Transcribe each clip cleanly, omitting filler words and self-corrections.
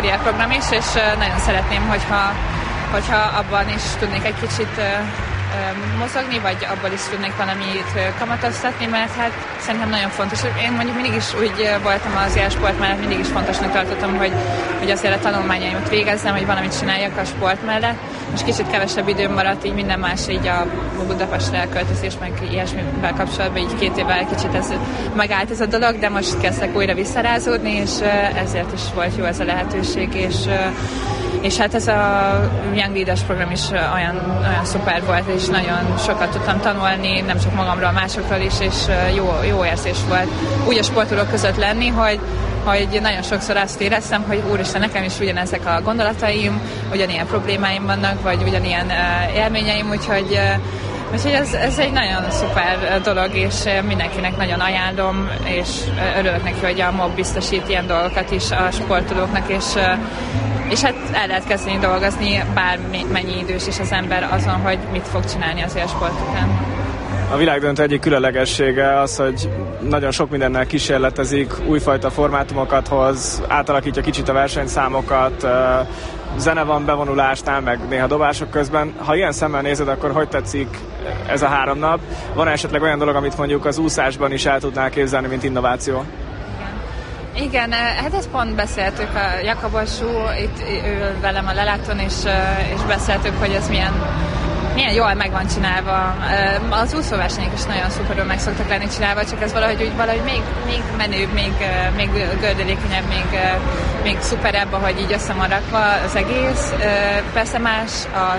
program is, és nagyon szeretném, hogyha abban is tudnék egy kicsit mozogni, vagy abból is tudnék valamit kamatoztatni, mert hát szerintem nagyon fontos. Én mondjuk mindig is úgy voltam az élsport mellett, mindig is fontosnak tartottam, hogy azért a tanulmányaimat végezzem, hogy valamit csináljak a sport mellett. Most kicsit kevesebb időm maradt, így minden más, így a Budapestre elköltözés, meg ilyesmivel kapcsolatban, így 2 évvel kicsit ez megállt ez a dolog, de most kezdek újra visszarázódni, és ezért is volt jó ez a lehetőség, és hát ez a Young Leaders program is olyan szuper volt, és nagyon sokat tudtam tanulni, nem csak magamról, másokról is, és jó érzés volt úgy a sportolók között lenni, hogy nagyon sokszor azt éreztem, hogy úristen, nekem is ugyanezek a gondolataim, ugyanilyen problémáim vannak, vagy ugyanilyen élményeim, úgyhogy ez egy nagyon szuper dolog, és mindenkinek nagyon ajánlom, és örülök neki, hogy a MOB biztosít ilyen dolgokat is a sportolóknak, és hát el lehet kezdeni dolgozni bármennyi idős is az ember azon, hogy mit fog csinálni az élsport után. A világdöntő egyik különlegessége az, hogy nagyon sok mindennel kísérletezik, újfajta formátumokat hoz, átalakítja kicsit a versenyszámokat, zene van bevonulásnál, meg néha dobások közben. Ha ilyen szemmel nézed, akkor hogy tetszik ez a 3 nap? Van esetleg olyan dolog, amit mondjuk az úszásban is el tudnál képzelni, mint innováció? Igen, hát ezt pont beszéltük a Jakabos itt ő velem a lelátón, és beszéltük, hogy ez milyen jól meg van csinálva. Az úszóversenyek is nagyon szuperül meg szoktak lenni csinálva, csak ez valahogy még menőbb, még gördülékenyebb, még szuperebb, ahogy így össze van rakva az egész. Persze más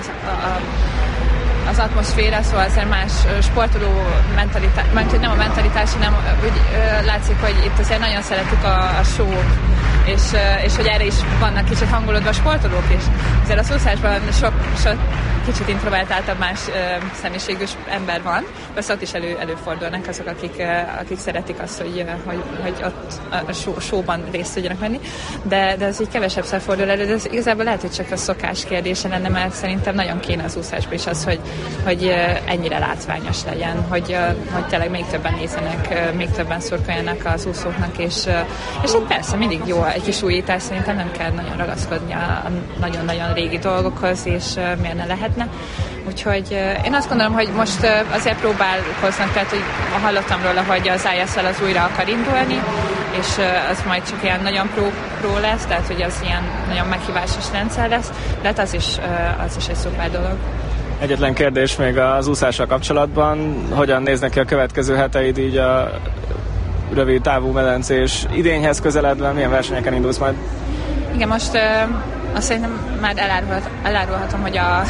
az atmoszféra, szóval azért más sportoló mentalitás, mert nem a mentalitás, hanem úgy látszik, hogy itt azért nagyon szeretik a show-t, és hogy erre is vannak kicsit hangolódva a sportolók is. Azért a úszásban sok kicsit introvertáltabb más személyiségű ember van, persze ott is előfordulnak azok, akik szeretik azt, hogy ott a showban részt tudjanak venni, de ez így kevesebbszer fordul elő, de ez igazából lehet, hogy csak a szokás kérdése lenne, mert szerintem nagyon kéne az úszásban is az, hogy ennyire látványos legyen, hogy tényleg még többen nézzenek, még többen szurkoljanak az úszóknak, és hát persze mindig jó egy kis újítás, szerintem nem kell nagyon ragaszkodni a nagyon-nagyon régi dolgokhoz, és miért ne lehetne. Úgyhogy én azt gondolom, hogy most azért próbálkoznak, tehát hogy hallottam róla, hogy az ISL az újra akar indulni, és az majd csak ilyen nagyon pro lesz, tehát hogy az ilyen nagyon meghívásos rendszer lesz, de hát az is egy szuper dolog. Egyetlen kérdés még az úszással kapcsolatban, hogyan néznek ki a következő heteid így a rövid távú medencés idényhez közeledve, milyen versenyeken indulsz majd? Igen, most azt szerintem már elárulhatom, hogy a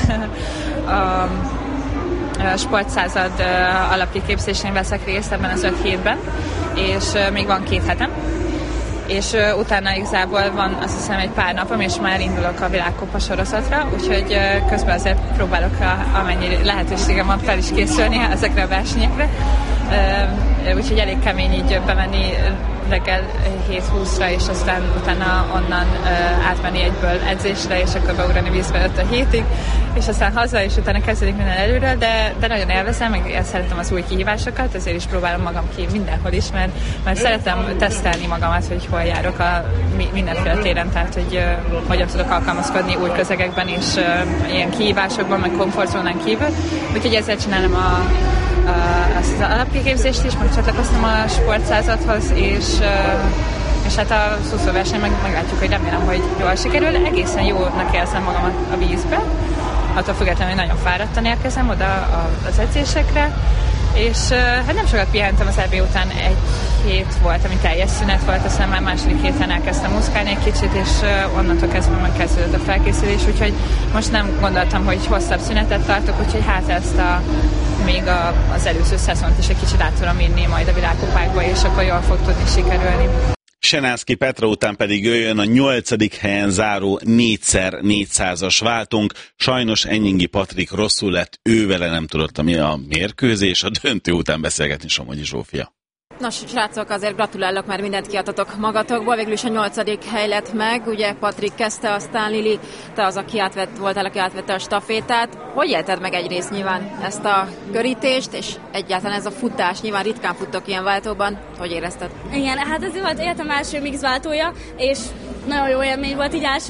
sportszázad alapkiképzésén veszek részt ebben az 5 hétben, és még van 2 hetem, és utána igazából van azt hiszem egy pár napom, és már indulok a világkupa sorozatra, úgyhogy közben azért próbálok amennyi lehetőségem van fel is készülni ezekre a versenyekre, úgyhogy elég kemény így bemenni reggel 7-20-ra, és aztán utána onnan átmenni egyből edzésre, és akkor beugrani vízbe 5-7-ig, és aztán haza, és utána kezdődik minden előről, de nagyon élvezem, meg szeretem az új kihívásokat, ezért is próbálom magam ki mindenhol is, mert szeretem tesztelni magamat, hogy hol járok mindenféle téren, tehát hogy hogyan tudok alkalmazkodni új közegekben, és ilyen kihívásokban, meg komfortzónán kívül, úgyhogy ezért csinálom azt az alapkiképzést is, meg csatlakoztam a sportszázadhoz, és hát a úszóverseny meglátjuk, hogy remélem, hogy jól sikerül. Egészen jónak érzem magamat a vízbe, attól függetlenül, hogy nagyon fáradtan érkezem oda az edzésekre, és hát nem sokat pihentem az EB után, 1 hét volt, ami teljes szünet volt, aztán már második héten elkezdtem úszkálni egy kicsit, és onnantól kezdve megkezdődött a felkészülés, úgyhogy most nem gondoltam, hogy hosszabb szünetet tartok, úgyhogy hát ezt még az előző szezont is egy kicsit át tudom írni majd a világkupákba, és akkor jól fog tudni sikerülni. Senánszky Petra után pedig jöjjön a 8. helyen záró 4x400-as váltónk. Sajnos Enyingi Patrik rosszul lett, ővele nem tudott a mérkőzés, a döntő után beszélgetni Somogyi Zsófia. Nos, srácok, azért gratulálok, mert mindent kiadtatok magatokból. Végül is a 8. hely lett meg, ugye Patrik kezdte, aztán Lili, te az, aki voltál, aki átvette a stafétát. Hogy élted meg egyrészt nyilván ezt a körítést, és egyáltalán ez a futás? Nyilván ritkán futtok ilyen váltóban. Hogy érezted? Igen, hát ez volt életem első mix váltója, és nagyon jó élmény volt így első